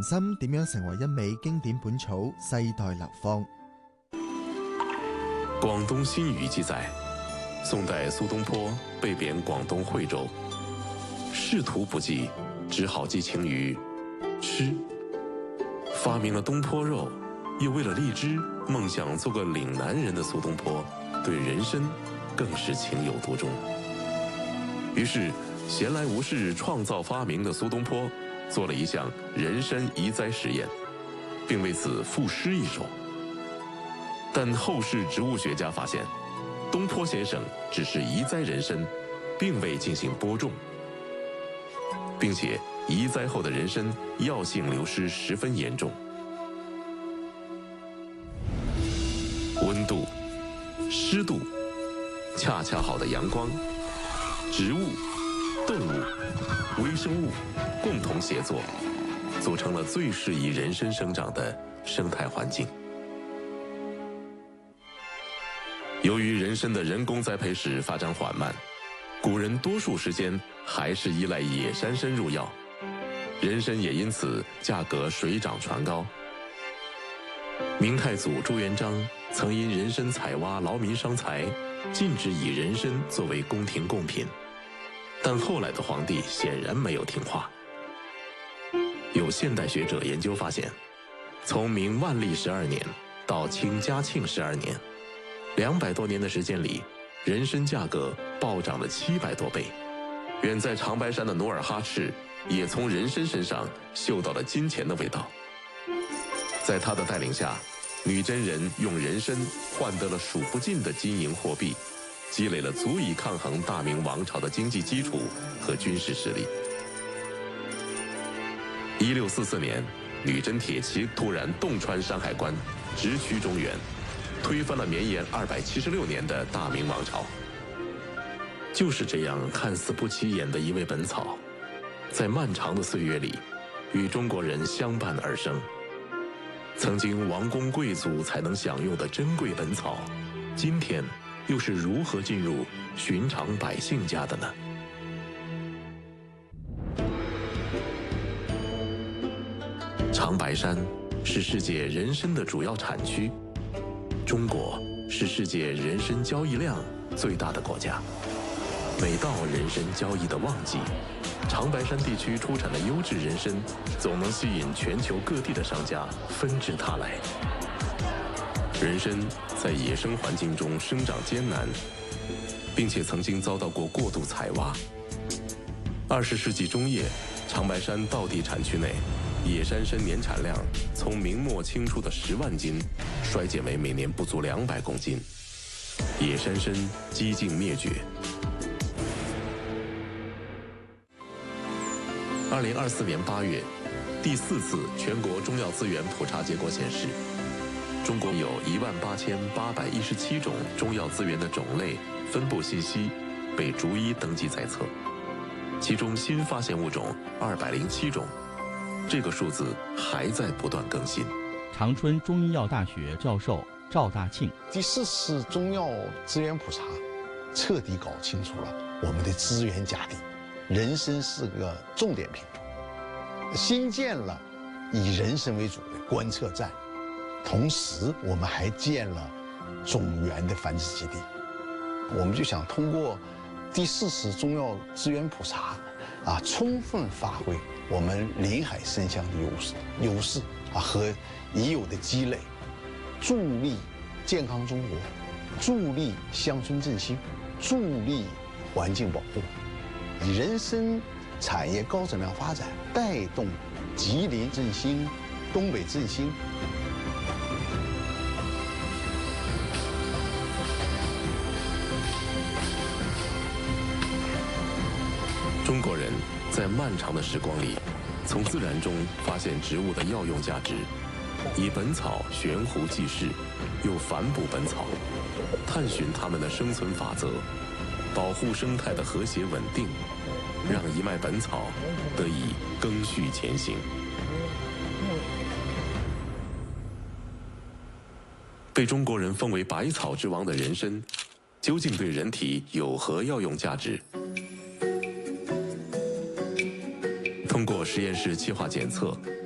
參點樣成為一味經典本草，世代流芳。 廣東新語記載，宋代蘇東坡被貶廣東惠州，仕途不濟，只好寄情於吃，發明了東坡肉。又為了荔枝，夢想做個嶺南人的蘇東坡，對人參更是情有獨鍾。於是閒來無事創造發明的蘇東坡，做了一項人參移栽實驗，並為此賦詩一首。但後世植物學家發現，東坡先生只是移栽人參，並未進行播種，並且移栽後的人參藥性流失十分嚴重。溫度、濕度，恰恰好的陽光，植物、動物、微生物共同協作，組成了最適宜人參生長的生態環境。由於人參的人工栽培史發展緩慢，古人多數時間還是依賴野山參入藥，人參也因此價格水漲船高。明太祖朱元璋曾因人參採挖勞民傷財，禁止以人參作為宮廷貢品，但後來的皇帝顯然沒有聽話。有現代學者研究發現，從明萬曆12年到清嘉慶12年，200多年的時間裡，人參價格暴漲了700多倍。遠在長白山的努爾哈赤也從人參身上嗅到了金錢的味道。在他的帶領下，女真人用人參換得了數不盡的金銀貨幣，積累了足以抗衡大明王朝的經濟基礎和軍事實力。1644年，女真鐵騎突然洞穿山海關，直驅中原，推翻了綿延276年的大明王朝。就是這樣看似不起眼的一味本草，在漫長的歲月裡，與中國人相伴而生。曾經王公貴族才能享用的珍貴本草，今天又是如何進入尋常百姓家的呢？長白山是世界人參的主要產區，中國是世界人參交易量最大的國家。每到人參交易的旺季，長白山地區出產的優質人參總能吸引全球各地的商家紛至沓來。人參在野生環境中生長艱難，並且曾經遭到過過度採挖。20世紀中葉，長白山道地產區內野山參年產量從明末清初的10萬斤衰減為每年不足200公斤，野山參幾近滅絕。2024年8月，第4次全國中藥資源普查結果顯示，中國有18817種中藥資源的種類分布信息被逐一登記在冊，其中新發現物種207種，這個數字還在不斷更新。 長春中醫藥大學教授趙大慶， 第4次中藥資源普查徹底搞清楚了我們的資源價地。人參是個重點品種，新建了以人參為主的觀測站，同時我們還建了種源的繁殖基地。我們就想通過第4次中藥資源普查，充分發揮我們臨海參鄉的優勢和已有的積累，助力健康中國，助力鄉村振興，助力環境保護。以人參產業高質量發展，帶動吉林振興、東北振興。 中國人在漫長的時光裡，從自然中發現植物的藥用價值，以本草懸壺濟世，又反哺本草，探尋它們的生存法則，保護生態的和諧穩定，讓一脈本草得以更續前行。被中國人奉為百草之王的人參，究竟對人體有何藥用價值？通過實驗室氣化檢測，